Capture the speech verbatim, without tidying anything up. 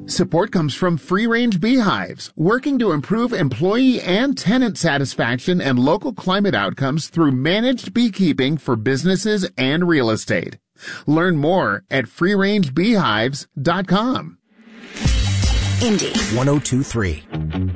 Support comes from Free Range Beehives, working to improve employee and tenant satisfaction and local climate outcomes through managed beekeeping for businesses and real estate. Learn more at free range beehives dot com. Indy one oh two three.